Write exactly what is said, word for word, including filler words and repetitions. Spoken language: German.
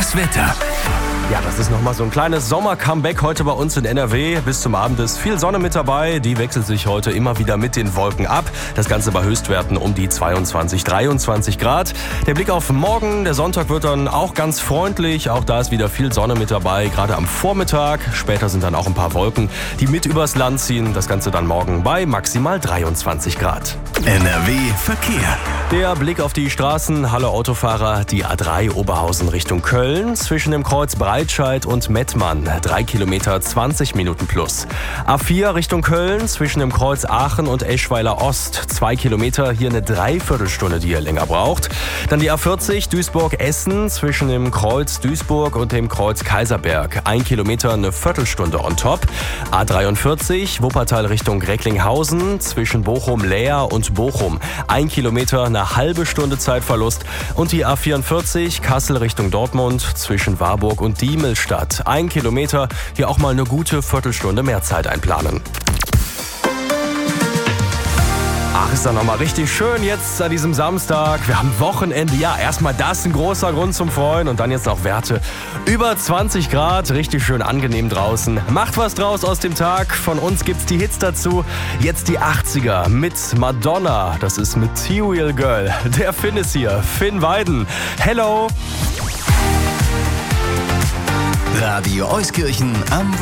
Das Wetter. Ja, das ist nochmal so ein kleines Sommer-Comeback heute bei uns in N R W. Bis zum Abend ist viel Sonne mit dabei. Die wechselt sich heute immer wieder mit den Wolken ab. Das Ganze bei Höchstwerten um die zweiundzwanzig, dreiundzwanzig Grad. Der Blick auf morgen. Der Sonntag wird dann auch ganz freundlich. Auch da ist wieder viel Sonne mit dabei, gerade am Vormittag. Später sind dann auch ein paar Wolken, die mit übers Land ziehen. Das Ganze dann morgen bei maximal dreiundzwanzig Grad. N R W Verkehr. Der Blick auf die Straßen. Hallo Autofahrer, die A drei Oberhausen Richtung Köln. Zwischen dem Kreuz Breitscheid und Mettmann. drei Kilometer, zwanzig Minuten plus. A vier Richtung Köln. Zwischen dem Kreuz Aachen und Eschweiler Ost. zwei Kilometer, hier eine Dreiviertelstunde, die ihr länger braucht. Dann die A vierzig Duisburg-Essen. Zwischen dem Kreuz Duisburg und dem Kreuz Kaiserberg. ein Kilometer, eine Viertelstunde on top. A dreiundvierzig Wuppertal Richtung Recklinghausen. Zwischen Bochum-Leer und Bochum. ein Kilometer, eine halbe Stunde Zeitverlust. Und die A vierundvierzig Kassel Richtung Dortmund zwischen Warburg und Diemelstadt. Ein Kilometer, hier auch mal eine gute Viertelstunde mehr Zeit einplanen. Ach, ist doch nochmal richtig schön jetzt an diesem Samstag. Wir haben Wochenende. Ja, erstmal das ein großer Grund zum Freuen. Und dann jetzt noch Werte über zwanzig Grad. Richtig schön angenehm draußen. Macht was draus aus dem Tag. Von uns gibt's die Hits dazu. Jetzt die achtziger mit Madonna. Das ist Material Girl. Der Finn ist hier. Finn Weiden. Hello. Radio Euskirchen am